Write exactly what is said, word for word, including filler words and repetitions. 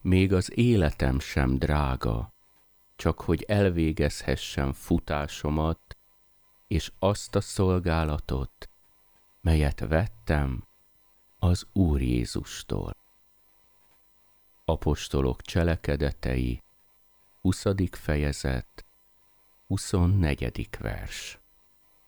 még az életem sem drága, csak hogy elvégezhessem futásomat, és azt a szolgálatot, melyet vettem az Úr Jézustól. Apostolok cselekedetei, huszadik fejezet, huszonnegyedik vers.